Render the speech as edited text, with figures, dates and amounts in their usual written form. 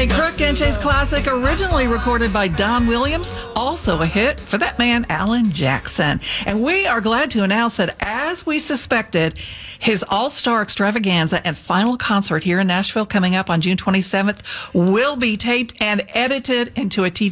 A Crook and Chase classic originally recorded by Don Williams, also a hit for that man, Alan Jackson. And we are glad to announce that, as we suspected, his all-star extravaganza and final concert here in Nashville coming up on June 27th will be taped and edited into a TV